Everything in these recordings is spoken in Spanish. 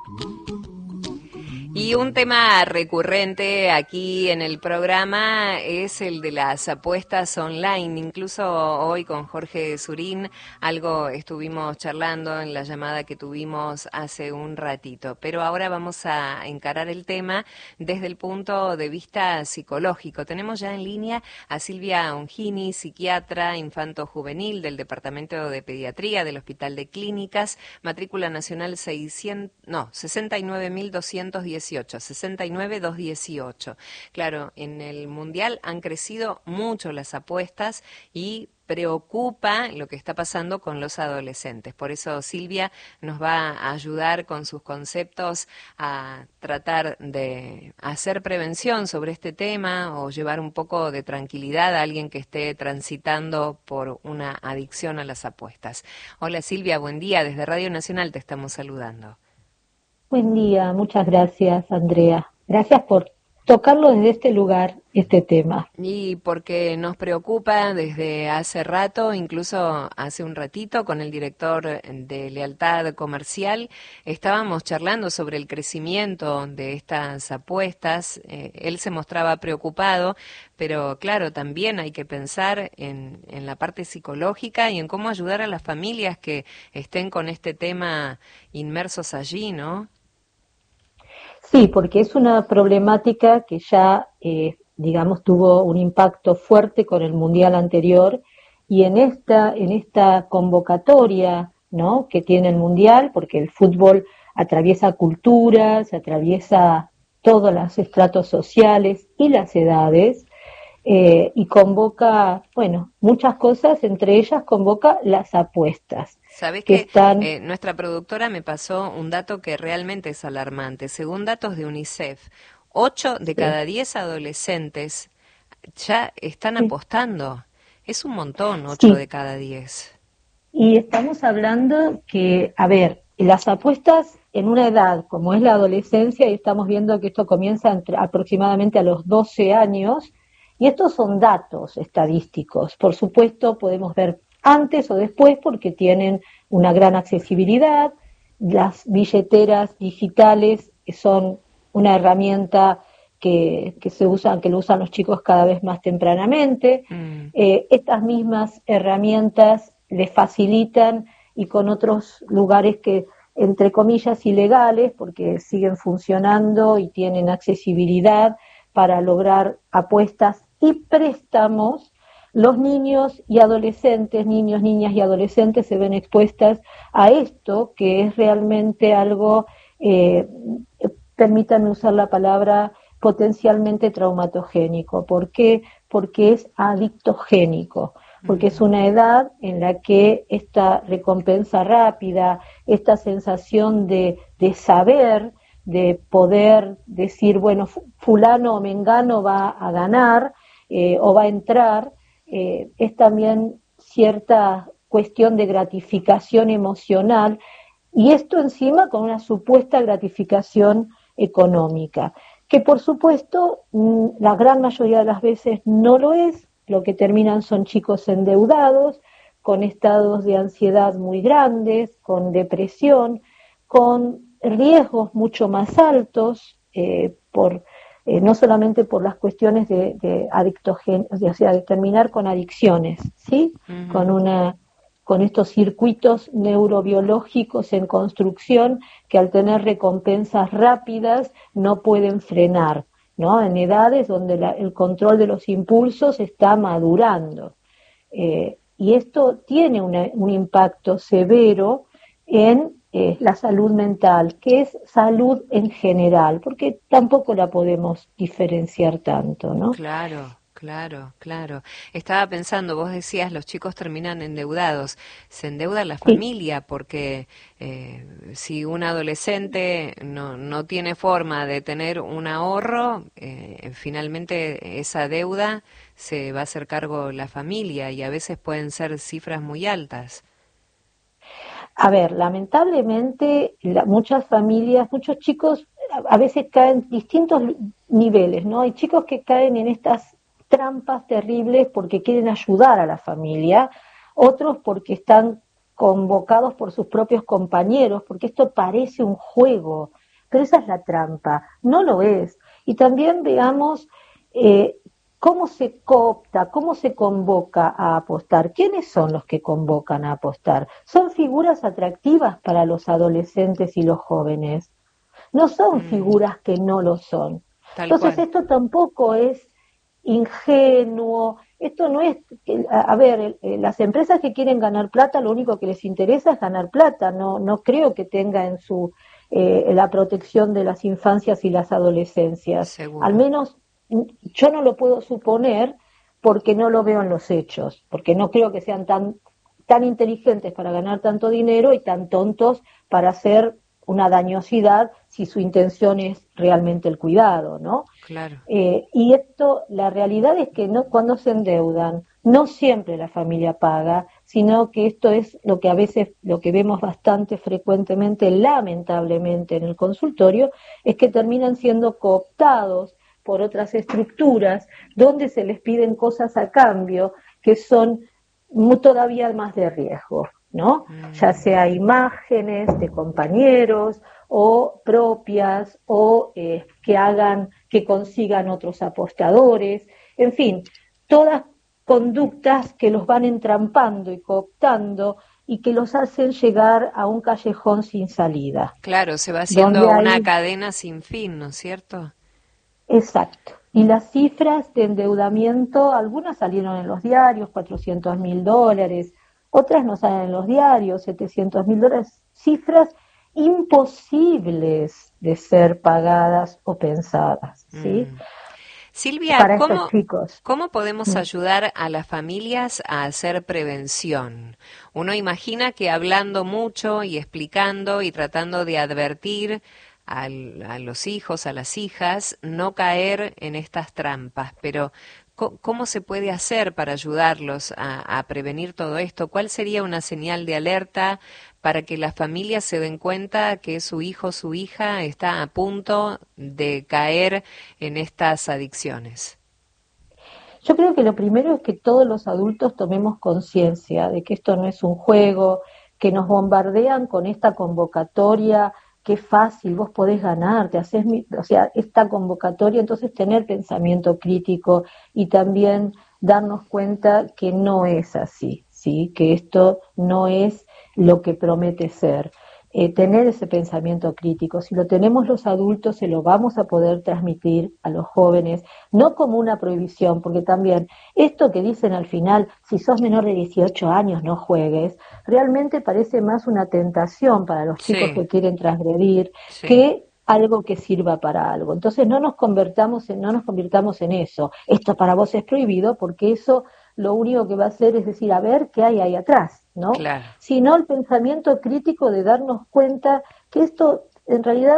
Y un tema recurrente aquí en el programa es el de las apuestas online. Incluso hoy con Jorge Surín algo estuvimos charlando en la llamada que tuvimos hace un ratito. Pero ahora vamos a encarar el tema desde el punto de vista psicológico. Tenemos ya en línea a Silvia Ongini, psiquiatra infanto-juvenil del Departamento de Pediatría del Hospital de Clínicas, matrícula nacional 69218. Claro, en el Mundial han crecido mucho las apuestas y preocupa lo que está pasando con los adolescentes. Por eso Silvia nos va a ayudar con sus conceptos a tratar de hacer prevención sobre este tema o llevar un poco de tranquilidad a alguien que esté transitando por una adicción a las apuestas. Hola Silvia, buen día. Desde Radio Nacional te estamos saludando. Buen día, muchas gracias, Andrea. Gracias por tocarlo desde este lugar, este tema. Y porque nos preocupa desde hace rato, incluso hace un ratito, con el director de Lealtad Comercial, estábamos charlando sobre el crecimiento de estas apuestas. Él se mostraba preocupado, pero claro, también hay que pensar en la parte psicológica y en cómo ayudar a las familias que estén con este tema inmersos allí, ¿no? Sí, porque es una problemática que ya, digamos, tuvo un impacto fuerte con el Mundial anterior y en esta convocatoria, ¿no?, que tiene el Mundial, porque el fútbol atraviesa culturas, atraviesa todos los estratos sociales y las edades, y convoca, bueno, muchas cosas, entre ellas convoca las apuestas, Sabes que que están... nuestra productora me pasó un dato que realmente es alarmante. Según datos de UNICEF, 8 de Sí, cada 10 adolescentes ya están sí, apostando. Es un montón, 8 sí. de cada 10. Y estamos hablando que, a ver, las apuestas en una edad como es la adolescencia, y estamos viendo que esto comienza aproximadamente a los 12 años, y estos son datos estadísticos. Por supuesto, podemos ver antes o después porque tienen una gran accesibilidad. Las billeteras digitales son una herramienta que se usan, que lo usan los chicos cada vez más tempranamente. Mm. Estas mismas herramientas les facilitan, y con otros lugares que, entre comillas, ilegales, porque siguen funcionando y tienen accesibilidad para lograr apuestas y préstamos, los niños y adolescentes, niños, niñas y adolescentes se ven expuestas a esto, que es realmente algo, permítanme usar la palabra, potencialmente traumatogénico. ¿Por qué? Porque es adictogénico, porque es una edad en la que esta recompensa rápida, esta sensación de saber, de poder decir, bueno, fulano o mengano va a ganar, o va a entrar, es también cierta cuestión de gratificación emocional, y esto encima con una supuesta gratificación económica, que por supuesto la gran mayoría de las veces no lo es. Lo que terminan son chicos endeudados, con estados de ansiedad muy grandes, con depresión, con riesgos mucho más altos, no solamente por las cuestiones de o sea, de terminar con adicciones, ¿sí? Con Ujú. una con estos circuitos neurobiológicos en construcción que, al tener recompensas rápidas, no pueden frenar, ¿no? En edades donde el control de los impulsos está madurando. Y esto tiene un impacto severo en la salud mental, que es salud en general, porque tampoco la podemos diferenciar tanto, ¿no? Claro, claro, claro. Estaba pensando, vos decías, los chicos terminan endeudados. Se endeuda la Sí, familia porque si un adolescente no tiene forma de tener un ahorro, finalmente esa deuda se va a hacer cargo la familia y a veces pueden ser cifras muy altas. a ver, lamentablemente muchas familias, muchos chicos a veces caen en distintos niveles, ¿no? Hay chicos que caen en estas trampas terribles porque quieren ayudar a la familia, otros porque están convocados por sus propios compañeros, porque esto parece un juego, pero esa es la trampa, no lo es. Y también veamos cómo se coopta, cómo se convoca a apostar. ¿Quiénes son los que convocan a apostar? Son figuras atractivas para los adolescentes y los jóvenes. No son figuras que no lo son. Tal Entonces cual. esto tampoco es ingenuo, esto no es, a ver, las empresas que quieren ganar plata, lo único que les interesa es ganar plata, no creo que tenga en su la protección de las infancias y las adolescencias. Al Seguro. menos yo no lo puedo suponer porque no lo veo en los hechos, porque no creo que sean tan inteligentes para ganar tanto dinero y tan tontos para hacer una dañosidad si su intención es realmente el cuidado, ¿no? Claro. Y esto, la realidad es que no, cuando se endeudan, no siempre la familia paga, sino que esto es lo que a veces, lo que vemos bastante frecuentemente, lamentablemente en el consultorio, es que terminan siendo cooptados por otras estructuras donde se les piden cosas a cambio que son todavía más de riesgo, ¿no? Ya sea imágenes de compañeros o propias o que consigan otros apostadores, en fin, todas conductas que los van entrampando y cooptando y que los hacen llegar a un callejón sin salida, Claro, se va donde haciendo una hay, cadena sin fin, ¿no es cierto? exacto. Y las cifras de endeudamiento, algunas salieron en los diarios, $400.000, otras no salen en los diarios, $700.000, cifras imposibles de ser pagadas o pensadas, ¿sí? Mm. Silvia, Para estos chicos. ¿cómo podemos Mm. ayudar a las familias a hacer prevención? Uno imagina que hablando mucho y explicando y tratando de advertir a los hijos, a las hijas, no caer en estas trampas, pero ¿cómo se puede hacer para ayudarlos a prevenir todo esto? ¿Cuál sería una señal de alerta para que las familias se den cuenta que su hijo o su hija está a punto de caer en estas adicciones? Yo creo que lo primero es que todos los adultos tomemos conciencia de que esto no es un juego, que nos bombardean con esta convocatoria, qué fácil, vos podés ganar, o sea, esta convocatoria, entonces tener pensamiento crítico y también darnos cuenta que no es así, ¿sí? Que esto no es lo que promete ser. Tener ese pensamiento crítico, si lo tenemos los adultos, se lo vamos a poder transmitir a los jóvenes, no como una prohibición, porque también esto que dicen al final, si sos menor de 18 años no juegues, realmente parece más una tentación para los chicos Sí, que quieren transgredir sí. que algo que sirva para algo. Entonces no nos convirtamos en eso. Esto para vos es prohibido porque eso lo único que va a hacer es decir, a ver qué hay ahí atrás, ¿no? Claro. Sino el pensamiento crítico de darnos cuenta que esto en realidad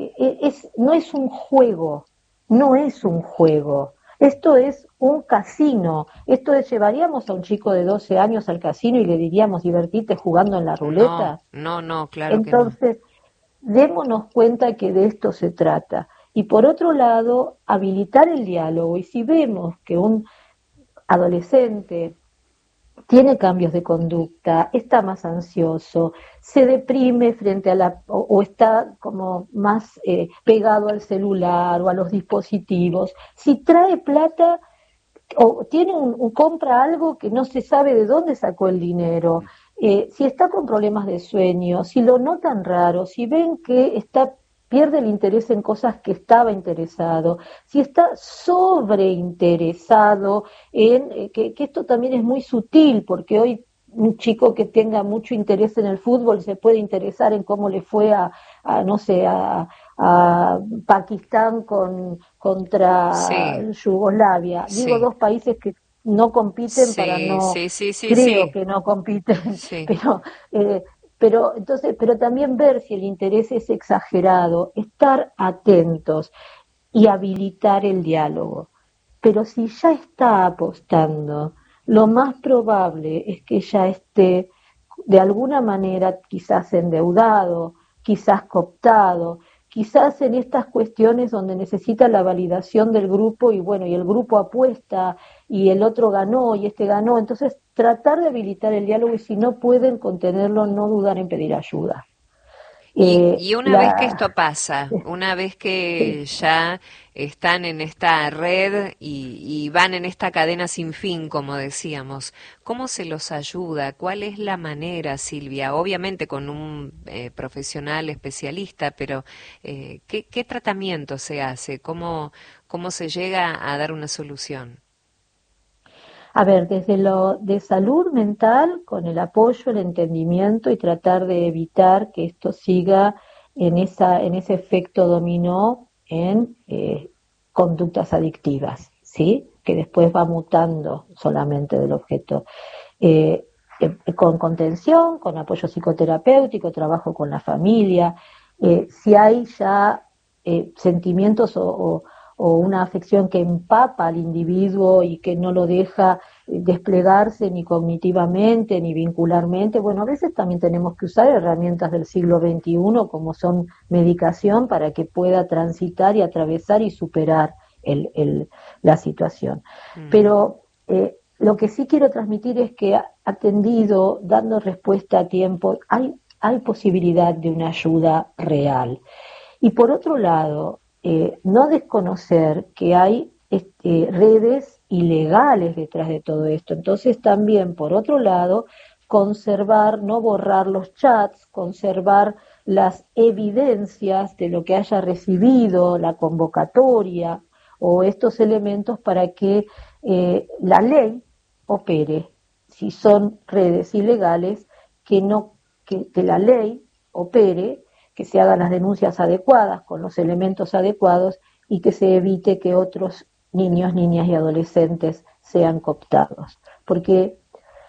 no es un juego, no es un juego. Esto es un casino. Esto es, llevaríamos a un chico de 12 años al casino y le diríamos, divertite jugando en la No, ruleta. no, no, claro que no. Entonces, démonos cuenta que de esto se trata. Y por otro lado, habilitar el diálogo. Y si vemos que un adolescente tiene cambios de conducta, está más ansioso, se deprime frente a o está como más pegado al celular o a los dispositivos, si trae plata o compra algo que no se sabe de dónde sacó el dinero, si está con problemas de sueño, si lo notan raro, si ven que pierde el interés en cosas que estaba interesado, si está sobreinteresado que esto también es muy sutil, porque hoy un chico que tenga mucho interés en el fútbol se puede interesar en cómo le fue no sé, a Pakistán contra Sí, Yugoslavia. Digo sí, dos países que no compiten para sí, no, sí, sí, sí, creo sí, que no compiten, sí. pero eh, pero también ver si el interés es exagerado, estar atentos y habilitar el diálogo. Pero si ya está apostando, lo más probable es que ya esté de alguna manera quizás endeudado, quizás cooptado, quizás en estas cuestiones donde necesita la validación del grupo y bueno, y el grupo apuesta y el otro ganó y este ganó, entonces tratar de habilitar el diálogo y si no pueden contenerlo, no dudar en pedir ayuda. Y una vez que esto pasa, una vez que ya están en esta red y van en esta cadena sin fin, como decíamos, ¿cómo se los ayuda? ¿Cuál es la manera, Silvia? Obviamente con un profesional especialista, pero ¿qué tratamiento se hace? ¿Cómo se llega a dar una solución? A ver, desde lo de salud mental, con el apoyo, el entendimiento y tratar de evitar que esto siga en ese efecto dominó en conductas adictivas, ¿sí? Que después va mutando solamente del objeto. Eh, con contención, con apoyo psicoterapéutico, trabajo con la familia. Si hay ya sentimientos o una afección que empapa al individuo y que no lo deja desplegarse ni cognitivamente ni vincularmente. Bueno, a veces también tenemos que usar herramientas del siglo XXI como son medicación para que pueda transitar y atravesar y superar la situación. Pero lo que sí quiero transmitir es que atendido, dando respuesta a tiempo, hay posibilidad de una ayuda real. Y por otro lado, no desconocer que hay redes ilegales detrás de todo esto. Entonces también, por otro lado, conservar, no borrar los chats, conservar las evidencias de lo que haya recibido, la convocatoria o estos elementos para que la ley opere. Si son redes ilegales, que no que la ley opere, que se hagan las denuncias adecuadas, con los elementos adecuados y que se evite que otros niños, niñas y adolescentes sean cooptados, porque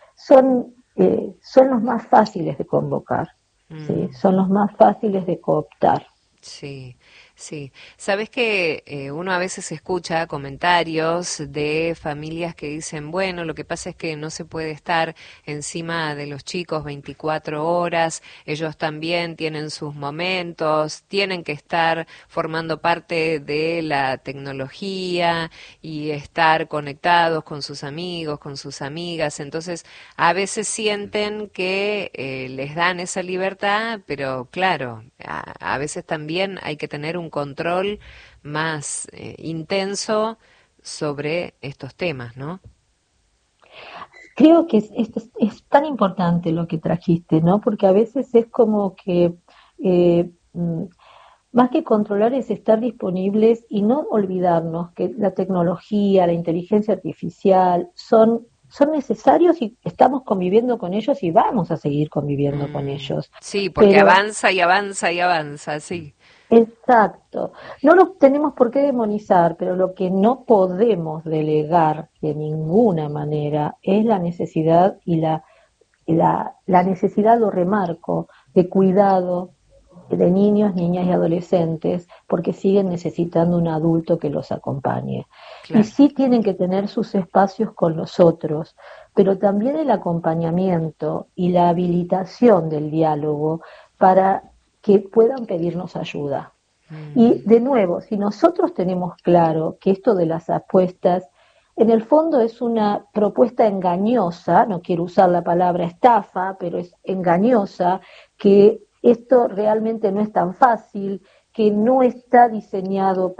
son los más fáciles de convocar, ¿sí? Son los más fáciles de cooptar. Sí, sí. Sabes que uno a veces escucha comentarios de familias que dicen, bueno, lo que pasa es que no se puede estar encima de los chicos 24 horas, ellos también tienen sus momentos, tienen que estar formando parte de la tecnología y estar conectados con sus amigos, con sus amigas. Entonces, a veces sienten que les dan esa libertad, pero claro, a veces también hay que tener un control más intenso sobre estos temas, ¿no? Creo que es tan importante lo que trajiste, ¿no? Porque a veces es como que eh, mm, más que controlar es estar disponibles y no olvidarnos que la tecnología, la inteligencia artificial son necesarios y estamos conviviendo con ellos y vamos a seguir conviviendo con ellos. Sí, porque Pero avanza y avanza y avanza, sí. exacto. No lo tenemos por qué demonizar, pero lo que no podemos delegar de ninguna manera es la necesidad y la necesidad, lo remarco, de cuidado de niños, niñas y adolescentes, porque siguen necesitando un adulto que los acompañe. Y Claro. sí tienen que tener sus espacios con los otros, pero también el acompañamiento y la habilitación del diálogo para que puedan pedirnos ayuda. Y de nuevo, si nosotros tenemos claro que esto de las apuestas en el fondo es una propuesta engañosa, no quiero usar la palabra estafa, pero es engañosa, que esto realmente no es tan fácil, que no está diseñado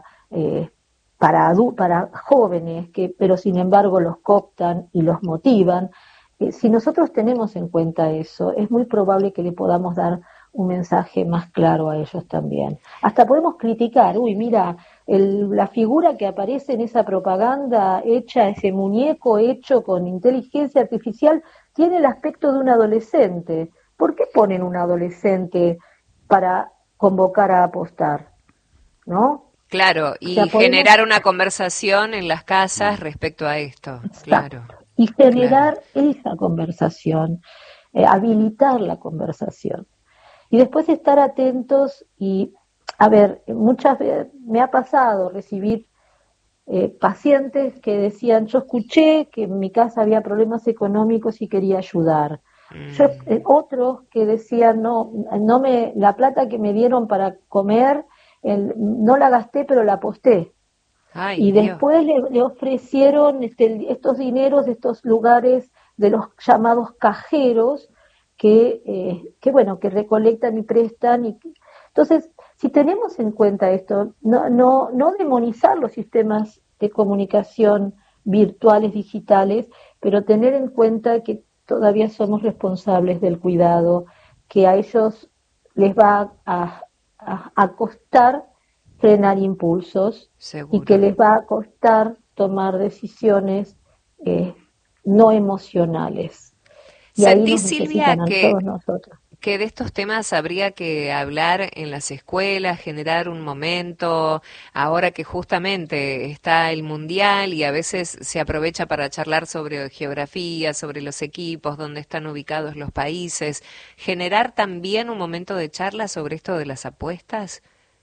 para jóvenes, pero sin embargo los cooptan y los motivan. Si nosotros tenemos en cuenta eso, es muy probable que le podamos dar un mensaje más claro a ellos también. Hasta podemos criticar, uy, mira, la figura que aparece en esa propaganda hecha, ese muñeco hecho con inteligencia artificial, tiene el aspecto de un adolescente. ¿Por qué ponen un adolescente para convocar a apostar? ¿No? Claro, O sea, y podemos, generar una conversación en las casas respecto a esto. Claro, exacto, y claro. generar esa conversación, habilitar la conversación. Y después estar atentos y, a ver, muchas veces me ha pasado recibir pacientes que decían, yo escuché que en mi casa había problemas económicos y quería ayudar. Otros que decían, la plata que me dieron para comer, no la gasté, pero la aposté. Ay, Y Dios. después le ofrecieron estos dineros de estos lugares de los llamados cajeros que recolectan y prestan. Entonces, si tenemos en cuenta esto, no demonizar los sistemas de comunicación virtuales, digitales, pero tener en cuenta que todavía somos responsables del cuidado, que a ellos les va a costar frenar impulsos y que Seguro. les va a costar tomar decisiones eh, no emocionales. Y ahí ¿Sentís, nos Silvia, necesitan a todos nosotros. que de estos temas habría que hablar en las escuelas, generar un momento, ahora que justamente está el mundial y a veces se aprovecha para charlar sobre geografía, sobre los equipos, dónde están ubicados los países, generar también un momento de charla sobre esto de las apuestas?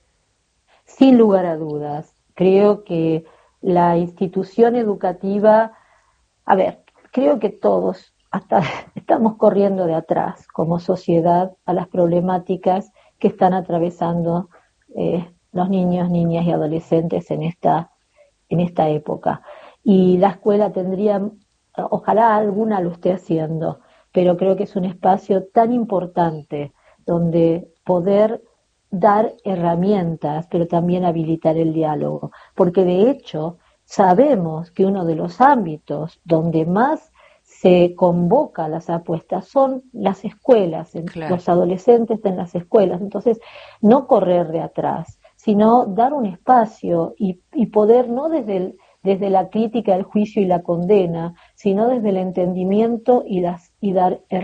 Sin lugar a dudas, creo que la institución educativa, a ver, creo que todos hasta estamos corriendo de atrás como sociedad a las problemáticas que están atravesando los niños, niñas y adolescentes en esta época. Y la escuela tendría, ojalá alguna lo esté haciendo, pero creo que es un espacio tan importante donde poder dar herramientas, pero también habilitar el diálogo, porque de hecho sabemos que uno de los ámbitos donde más se convoca las apuestas son las escuelas, Claro. los adolescentes en las escuelas. Entonces, no correr de atrás, sino dar un espacio y poder, no desde la crítica, el juicio y la condena, sino desde el entendimiento y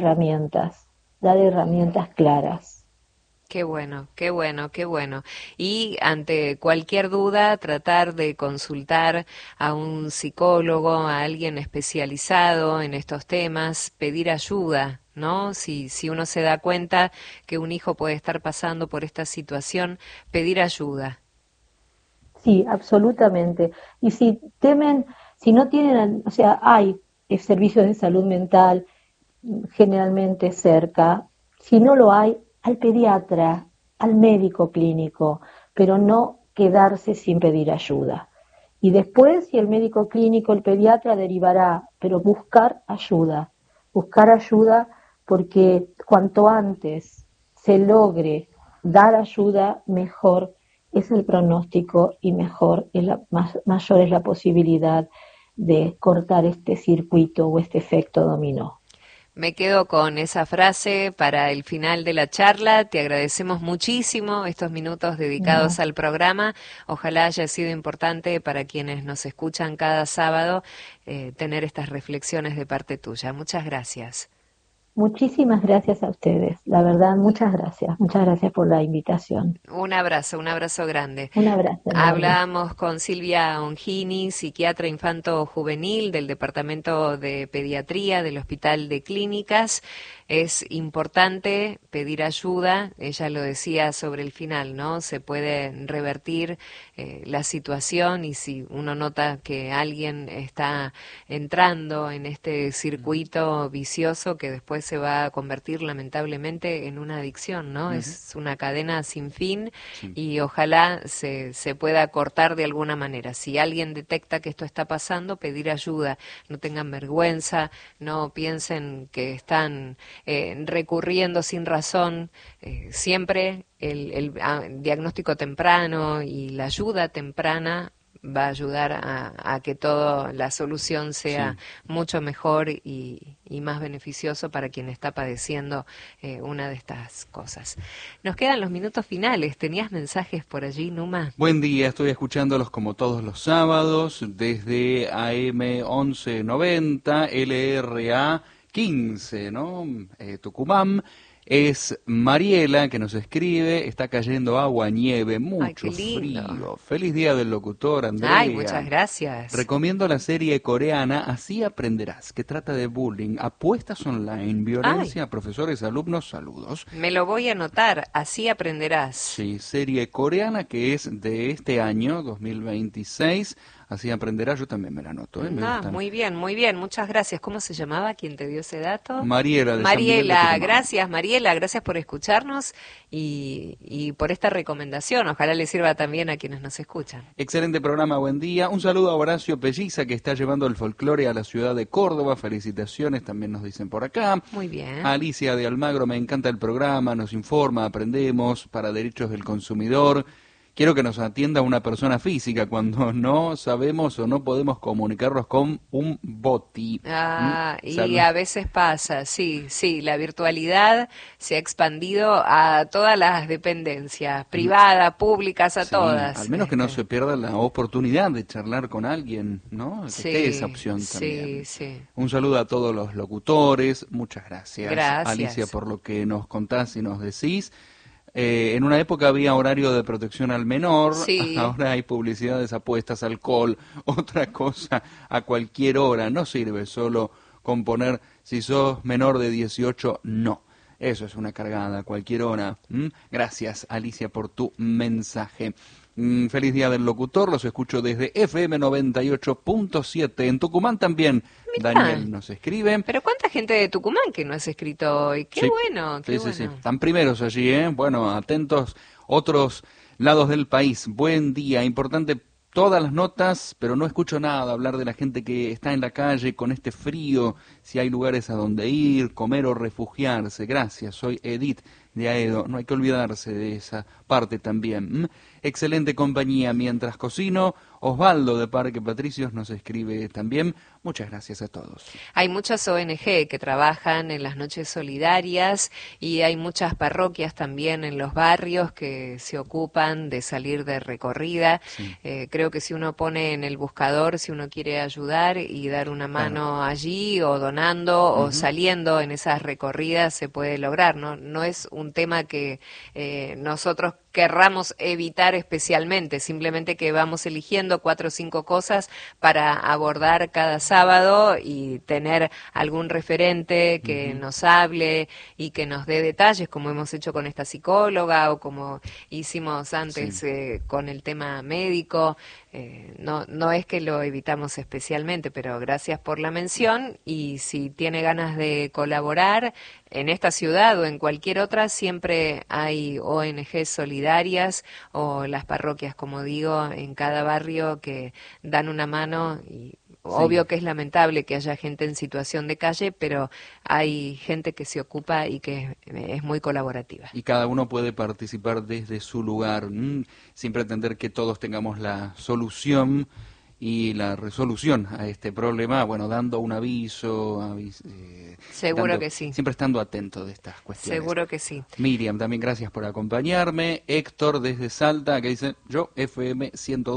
dar herramientas claras. Qué bueno, qué bueno, qué bueno. Y ante cualquier duda, tratar de consultar a un psicólogo, a alguien especializado en estos temas, pedir ayuda, ¿no? Si uno se da cuenta que un hijo puede estar pasando por esta situación, pedir ayuda. Sí, absolutamente. Y si no tienen, o sea, hay servicios de salud mental generalmente cerca. Si no lo hay, al pediatra, al médico clínico, pero no quedarse sin pedir ayuda. Y después, si el médico clínico, el pediatra derivará, pero buscar ayuda porque cuanto antes se logre dar ayuda, mejor es el pronóstico y mayor es la posibilidad de cortar este circuito o este efecto dominó. Me quedo con esa frase para el final de la charla. Te agradecemos muchísimo estos minutos dedicados No. al programa. Ojalá haya sido importante para quienes nos escuchan cada sábado tener estas reflexiones de parte tuya. Muchas gracias. Muchísimas gracias a ustedes, la verdad, muchas gracias por la invitación. Un abrazo grande. Un abrazo enorme. Hablamos con Silvia Ongini, psiquiatra infanto-juvenil del Departamento de Pediatría del Hospital de Clínicas. Es importante pedir ayuda, ella lo decía sobre el final, ¿no? Se puede revertir la situación y si uno nota que alguien está entrando en este circuito vicioso que después se va a convertir lamentablemente en una adicción, ¿no? Es una cadena sin fin y ojalá se pueda cortar de alguna manera. Si alguien detecta que esto está pasando, pedir ayuda, no tengan vergüenza, no piensen que están recurriendo sin razón, siempre el diagnóstico temprano y la ayuda temprana va a ayudar a que toda la solución sea mucho mejor y más beneficioso para quien está padeciendo una de estas cosas. Nos quedan los minutos finales. ¿Tenías mensajes por allí, Numa? Buen día, estoy escuchándolos como todos los sábados desde AM 1190, LRA 15, ¿no? Tucumán. Es Mariela que nos escribe, está cayendo agua, nieve, Ay, qué mucho lindo. frío. Feliz día del locutor, Andrea. Ay, muchas gracias. Recomiendo la serie coreana Así aprenderás, que trata de bullying, apuestas online, Ay, violencia a profesores, alumnos, saludos. me lo voy a anotar, así aprenderás. Sí, serie coreana que es de este año, 2026. así aprenderá. Yo también me la anoto. Me gustan. Muy bien, muchas gracias. ¿Cómo se llamaba quien te dio ese dato? Mariela de San Miguel de Tucumán. Gracias Mariela, gracias por escucharnos y por esta recomendación. Ojalá le sirva también a quienes nos escuchan. Excelente programa, buen día. Un saludo a Horacio Pelliza, que está llevando el folclore a la ciudad de Córdoba. Felicitaciones, también nos dicen por acá. Muy bien. Alicia de Almagro, me encanta el programa, nos informa, aprendemos para derechos del consumidor. Quiero que nos atienda una persona física cuando no sabemos o no podemos comunicarnos con un boti. Y a veces pasa, sí, la virtualidad se ha expandido a todas las dependencias, privadas, públicas, a todas. Al menos que no se pierda la oportunidad de charlar con alguien, ¿no? Que esté esa opción también. Sí. Un saludo a todos los locutores, muchas gracias. Gracias. Alicia, por lo que nos contás y nos decís. En una época había horario de protección al menor, ahora hay publicidades, apuestas, alcohol, otra cosa a cualquier hora. No sirve solo con poner si sos menor de 18, no. Eso es una cargada a cualquier hora. Gracias, Alicia, por tu mensaje. Feliz Día del Locutor, los escucho desde FM 98.7. En Tucumán también. Mirá. Daniel nos escribe. Pero ¿cuánta gente de Tucumán que no has escrito hoy? Qué bueno, qué bueno. Sí. Están primeros allí, ¿eh? Bueno, atentos otros lados del país. Buen día, importante todas las notas, pero no escucho nada hablar de la gente que está en la calle con este frío, si hay lugares a donde ir, comer o refugiarse. Gracias, soy Edith de Aedo. No hay que olvidarse de esa parte también. Excelente compañía mientras cocino. Osvaldo de Parque Patricios nos escribe también. Muchas gracias a todos. Hay muchas ONG que trabajan en las noches solidarias y hay muchas parroquias también en los barrios que se ocupan de salir de recorrida. Sí. Creo que si uno pone en el buscador, si uno quiere ayudar y dar una mano allí o donando o saliendo en esas recorridas, se puede lograr. No es un tema que nosotros querramos evitar especialmente, simplemente que vamos eligiendo 4 o 5 cosas para abordar cada sábado y tener algún referente que nos hable y que nos dé detalles, como hemos hecho con esta psicóloga o como hicimos antes con el tema médico. No es que lo evitamos especialmente, pero gracias por la mención, y si tiene ganas de colaborar en esta ciudad o en cualquier otra, siempre hay ONG solidarias o las parroquias, como digo, en cada barrio que dan una mano. Y obvio que es lamentable que haya gente en situación de calle, pero hay gente que se ocupa y que es muy colaborativa. Y cada uno puede participar desde su lugar, sin pretender que todos tengamos la solución y la resolución a este problema, bueno, dando un aviso, seguro que sí. Siempre estando atento de estas cuestiones. Seguro que sí. Miriam, también gracias por acompañarme. Héctor desde Salta, que dice, yo FM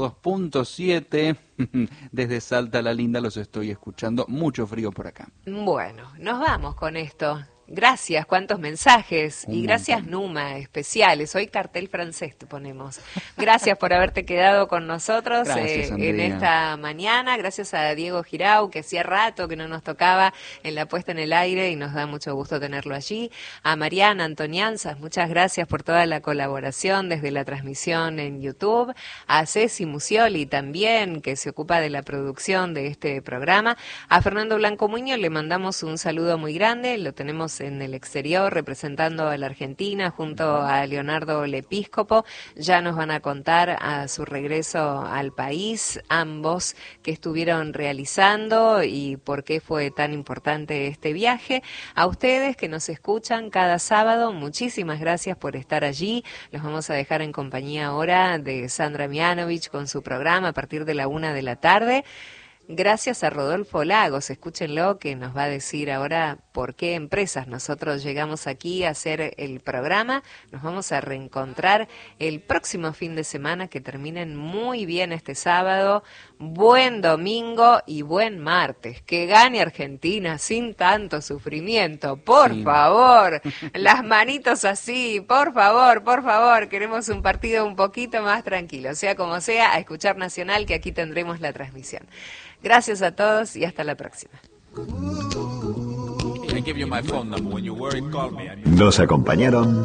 102.7, desde Salta la Linda los estoy escuchando, mucho frío por acá. Bueno, nos vamos con esto. Gracias, cuántos mensajes. Y gracias, Numa, especiales. Hoy cartel francés te ponemos. Gracias por haberte quedado con nosotros en esta mañana. Gracias a Diego Girau, que hacía rato que no nos tocaba en la puesta en el aire y nos da mucho gusto tenerlo allí. A Mariana Antonianzas, muchas gracias por toda la colaboración desde la transmisión en YouTube. A Ceci Musioli también, que se ocupa de la producción de este programa. A Fernando Blanco Muñoz le mandamos un saludo muy grande. Lo tenemos en el exterior representando a la Argentina junto a Leonardo Lepíscopo. Ya nos van a contar a su regreso al país ambos que estuvieron realizando y por qué fue tan importante este viaje. A ustedes que nos escuchan cada sábado, muchísimas gracias por estar allí. Los vamos a dejar en compañía ahora de Sandra Mianovich con su programa a partir de la 1 de la tarde. Gracias a Rodolfo Lagos, escúchenlo, que nos va a decir ahora por qué empresas nosotros llegamos aquí a hacer el programa. Nos vamos a reencontrar el próximo fin de semana, que terminen muy bien este sábado, buen domingo y buen martes. Que gane Argentina sin tanto sufrimiento, por favor, las manitos así, por favor, queremos un partido un poquito más tranquilo, sea como sea, a escuchar Nacional, que aquí tendremos la transmisión. Gracias a todos y hasta la próxima. Nos acompañaron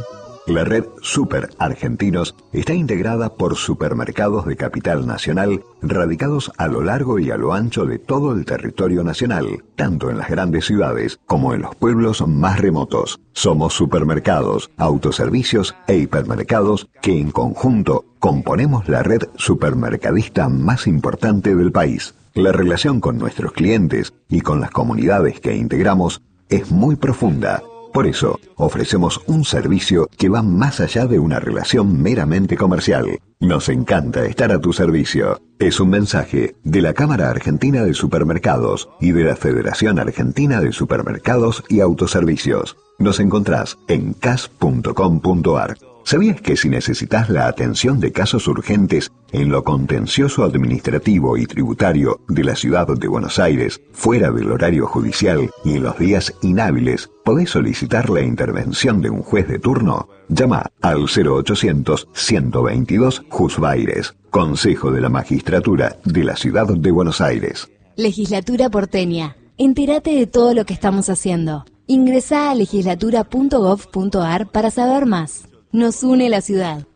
La red Super Argentinos está integrada por supermercados de capital nacional radicados a lo largo y a lo ancho de todo el territorio nacional, tanto en las grandes ciudades como en los pueblos más remotos. Somos supermercados, autoservicios e hipermercados que en conjunto componemos la red supermercadista más importante del país. La relación con nuestros clientes y con las comunidades que integramos es muy profunda. Por eso, ofrecemos un servicio que va más allá de una relación meramente comercial. Nos encanta estar a tu servicio. Es un mensaje de la Cámara Argentina de Supermercados y de la Federación Argentina de Supermercados y Autoservicios. Nos encontrás en cas.com.ar. ¿Sabías que si necesitas la atención de casos urgentes en lo contencioso administrativo y tributario de la ciudad de Buenos Aires, fuera del horario judicial y en los días inhábiles, podés solicitar la intervención de un juez de turno? Llama al 0800-122 Jusbaires, Consejo de la Magistratura de la ciudad de Buenos Aires. Legislatura porteña. Entérate de todo lo que estamos haciendo. Ingresá a legislatura.gov.ar para saber más. Nos une la ciudad.